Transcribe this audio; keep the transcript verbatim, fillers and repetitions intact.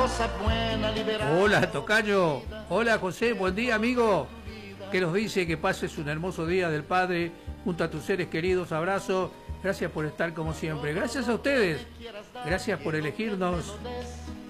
cosa buena liberar. Hola, tocayo. Hola, José. Buen día, amigo. Que nos dice que pases un hermoso día del Padre junto a tus seres queridos. Abrazo. Gracias por estar como siempre. Gracias a ustedes. Gracias por elegirnos.